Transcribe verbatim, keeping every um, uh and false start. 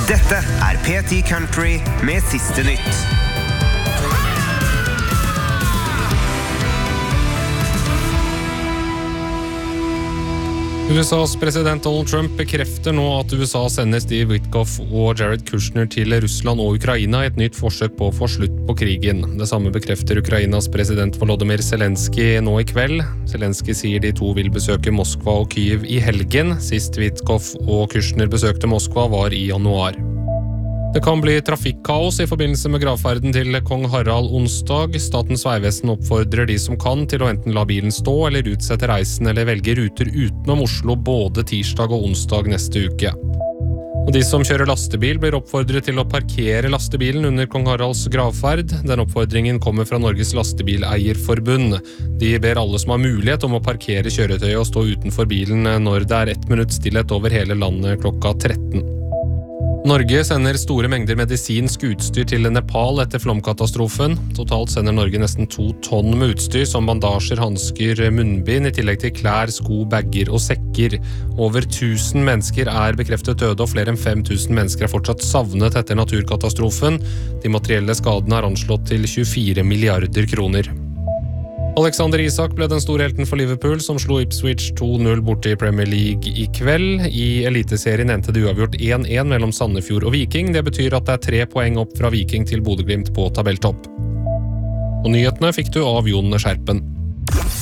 Dette er P ti Country med siste nytt. U S A's president Donald Trump bekrefter nå at U S A sender Steve Witkoff og Jared Kushner til Russland og Ukraina i et nytt forsøk på å få slutt på krigen. Det samme bekrefter Ukrainas president Volodymyr Zelensky nå i kveld. Zelensky sier de to vil besøke Moskva og Kyiv i helgen. Sist Witkoff og Kushner besøkte Moskva var i januar. Det kan bli trafikkaos i forbindelse med gravferden til kong Harald onsdag. Statens Vegvesen oppfordrer de som kan til å enten la bilen stå eller utsette reisen eller velge ruter utenom Oslo både tirsdag og onsdag neste uke. Og de som kjører lastebil blir oppfordret til å parkere lastebilen under kong Haralds gravferd. Den oppfordringen kommer fra Norges lastebileierforbund. De ber alle som har mulighet om å parkere kjøretøyet og stå utenfor bilen når det er ett minutt stillhet over hele landet klokka tretten. Norge sender store mengder medisinsk utstyr til Nepal etter flomkatastrofen. Totalt sender Norge nesten to tonn med utstyr som bandasjer, handsker, munnbind, i tillegg til klær, sko, bagger og sekker. Over tusen mennesker er bekreftet døde, og flere enn fem tusen mennesker er fortsatt savnet etter naturkatastrofen. De materielle skadene er anslått til tjuefire milliarder kroner. Alexander Isak ble den store helten for Liverpool, som slo Ipswich to null borte i Premier League i kveld. I eliteserien endte det uavgjort én én mellom Sandefjord og Viking. Det betyr at det er tre poeng opp fra Viking til Bodø Glimt på tabelltopp. Og nyhetene fikk du av Jon Skjerpen.